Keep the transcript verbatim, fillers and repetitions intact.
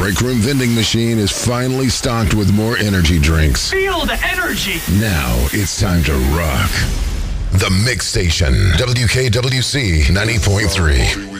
break room vending machine is finally stocked with more energy drinks. Feel the energy. Now it's time to rock. The Mix Station, W K W C ninety point three.